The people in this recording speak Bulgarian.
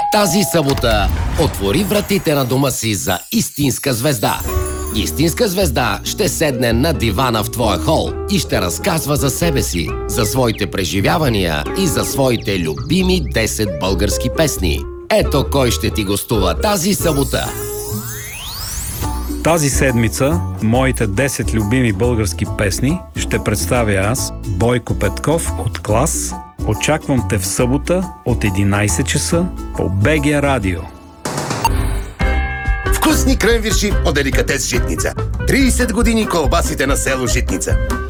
Тази събота отвори вратите на дома си за истинска звезда. Истинска звезда ще седне на дивана в твоя хол и ще разказва за себе си, за своите преживявания и за своите любими 10 български песни. Ето кой ще ти гостува тази събота. Тази седмица моите 10 любими български песни ще представя аз, Бойко Петков от Клас. Очаквам те в събота от 11 часа по БГ Радио. Вкусни кренвирши от деликатес Житница. 30 години колбасите на село Житница.